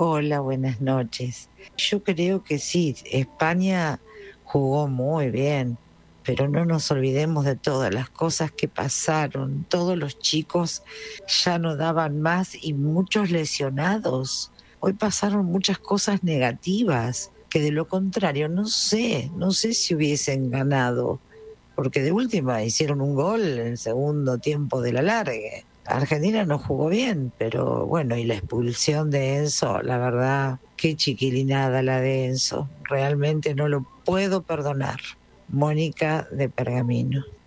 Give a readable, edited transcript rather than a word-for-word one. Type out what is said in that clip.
Hola, buenas noches. Yo creo que sí, España jugó muy bien, pero no nos olvidemos de todas las cosas que pasaron. Todos los chicos ya no daban más y muchos lesionados. Hoy pasaron muchas cosas negativas, que de lo contrario, no sé si hubiesen ganado, porque de última hicieron un gol en el segundo tiempo del alargue. Argentina no jugó bien, pero bueno, y la expulsión de Enzo, la verdad, qué chiquilinada la de Enzo. Realmente no lo puedo perdonar. Mónica de Pergamino.